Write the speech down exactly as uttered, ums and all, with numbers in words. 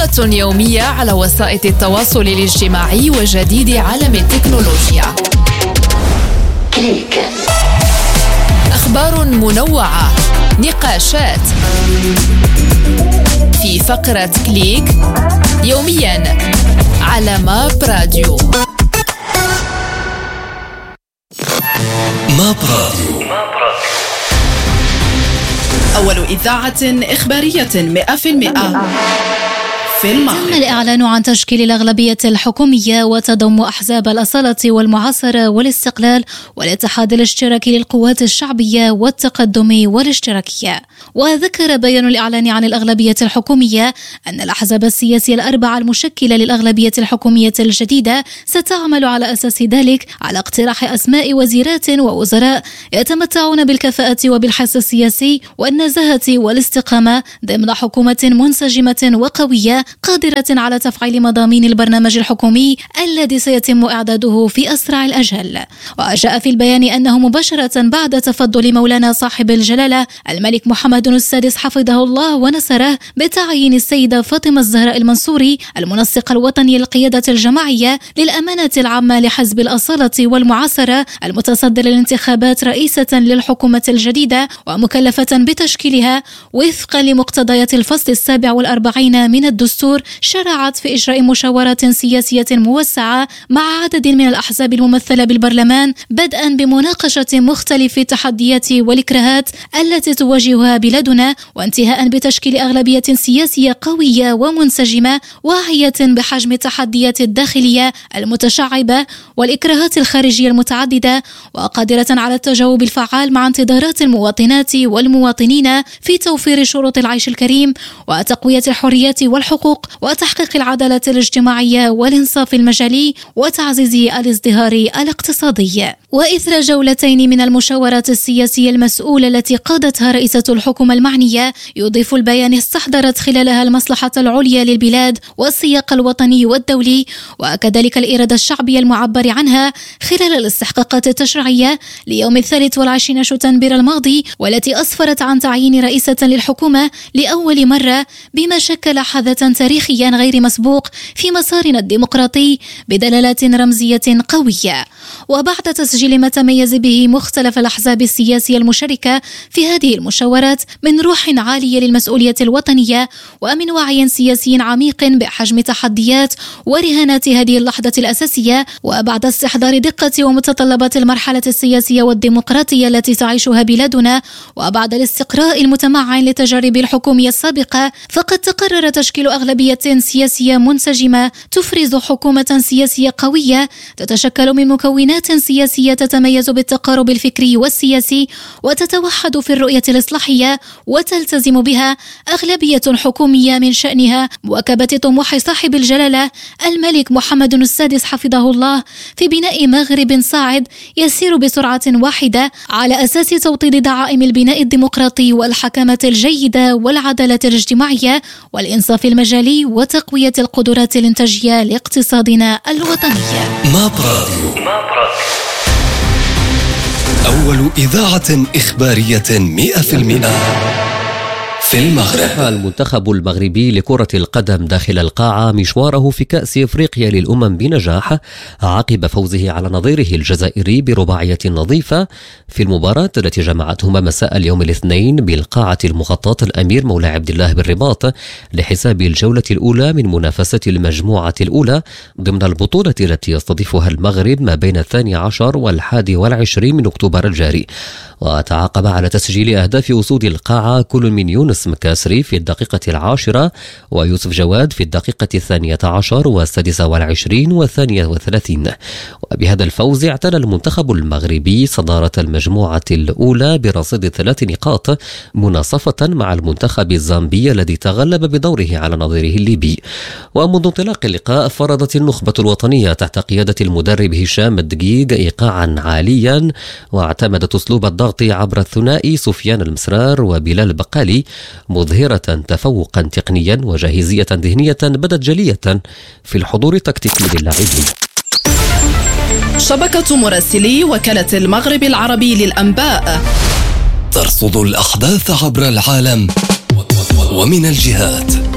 جولة يومية على وسائل التواصل الاجتماعي وجديد عالم التكنولوجيا. كليك. أخبار منوعة، نقاشات في فقرة كليك يوميا على ماب راديو. ماب راديو، أول إذاعة إخبارية مئة في المئة في المغرب. تم الإعلان عن تشكيل الأغلبية الحكومية وتضم أحزاب الأصالة والمعاصرة والاستقلال والاتحاد الاشتراكي للقوات الشعبية والتقدم والاشتراكية. وذكر بيان الإعلان عن الأغلبية الحكومية أن الأحزاب السياسية الأربعة المشكلة للأغلبية الحكومية الجديدة ستعمل على أساس ذلك على اقتراح أسماء وزيرات ووزراء يتمتعون بالكفاءة وبالحس السياسي والنزاهة والاستقامة ضمن حكومة منسجمة وقوية قادرة على تفعيل مضامين البرنامج الحكومي الذي سيتم إعداده في أسرع الأجل. وجاء في البيان أنه مباشرة بعد تفضل مولانا صاحب الجلالة الملك محمد السادس حفظه الله ونصره بتعيين السيدة فاطمة الزهراء المنصوري المنسق الوطني للقيادة الجماعية للأمانة العامة لحزب الأصالة والمعاصرة المتصدر الانتخابات رئيسة للحكومة الجديدة ومكلفة بتشكيلها وفقا لمقتضيات الفصل السابع والأربعين من الدستور، شرعت في إجراء مشاورات سياسية موسعة مع عدد من الأحزاب الممثلة بالبرلمان، بدءا بمناقشة مختلف التحديات والإكراهات التي تواجهها بلادنا، وانتهاء بتشكيل أغلبية سياسية قوية ومنسجمة واعية بحجم التحديات الداخلية المتشعبة والإكراهات الخارجية المتعددة، وقادرة على التجاوب الفعال مع انتظارات المواطنات والمواطنين في توفير شروط العيش الكريم وتقوية الحريات والحقوق وتحقيق العدالة الاجتماعية والإنصاف المجالي وتعزيز الازدهار الاقتصادي. وإثر جولتين من المشاورات السياسية المسؤولة التي قادتها رئيسة الحكومة المعنية، يضيف البيان استحضرت خلالها المصلحة العليا للبلاد والسياق الوطني والدولي وكذلك الإرادة الشعبية المعبر عنها خلال الاستحقاقات التشريعية ليوم الثالث والعشرين شتنبر الماضي، والتي أسفرت عن تعيين رئيسة للحكومة لأول مرة بما شكل حدثا تاريخيا غير مسبوق في مسارنا الديمقراطي بدلالات رمزية قوية. وبعد تسجيل ما تميز به مختلف الأحزاب السياسية المشاركة في هذه المشاورات من روح عالية للمسؤولية الوطنية ومن وعي سياسي عميق بحجم تحديات ورهانات هذه اللحظة الأساسية، وبعد استحضار دقة ومتطلبات المرحلة السياسية والديمقراطية التي تعيشها بلادنا، وبعد الاستقراء المتمعن لتجارب الحكومية السابقة، فقد تقرر تشكيل أغلبية سياسية منسجمة تفرز حكومة سياسية قوية تتشكل من مكونات سياسية تتميز بالتقارب الفكري والسياسي وتتوحد في الرؤية الإصلاحية وتلتزم بها أغلبية حكومية من شأنها مواكبة طموح صاحب الجلالة الملك محمد السادس حفظه الله في بناء مغرب صاعد يسير بسرعة واحدة على أساس توطيد دعائم البناء الديمقراطي والحكامة الجيدة والعدالة الاجتماعية والإنصاف المجالي وتقوية القدرات الإنتاجية لاقتصادنا الوطني. ماب راديو، أول إذاعة إخبارية مئة في المئة في المغرب. المنتخب المغربي لكرة القدم داخل القاعة مشواره في كأس إفريقيا للأمم بنجاح عقب فوزه على نظيره الجزائري برباعية نظيفة في المباراة التي جمعتهما مساء اليوم الاثنين بالقاعة المغطاة الأمير مولاي عبد الله بالرباط لحساب الجولة الأولى من منافسة المجموعة الأولى ضمن البطولة التي يستضيفها المغرب ما بين الثاني عشر والحادي والعشرين من أكتوبر الجاري. وتعاقب على تسجيل أهداف أسود القاعة كل من يونس مكاسري في الدقيقة العاشرة ويوسف جواد في الدقيقة الثانية عشر والسادسة والعشرين والثانية والثلاثين. وبهذا الفوز اعتلى المنتخب المغربي صدارة المجموعة الأولى برصيد ثلاث نقاط مناصفة مع المنتخب الزامبي الذي تغلب بدوره على نظيره الليبي. ومنذ انطلاق اللقاء فرضت النخبة الوطنية تحت قيادة المدرب هشام الدقيق إيقاعا عاليا واعتمدت أسلوب الضغط عبر الثنائي سفيان المسرار وبلال البقالي، مظهرة تفوقا تقنيا وجاهزية ذهنية بدت جلية في الحضور التكتيكي للاعبين. شبكة مراسلي وكالة المغرب العربي للأنباء ترصد الأحداث عبر العالم ومن الجهات.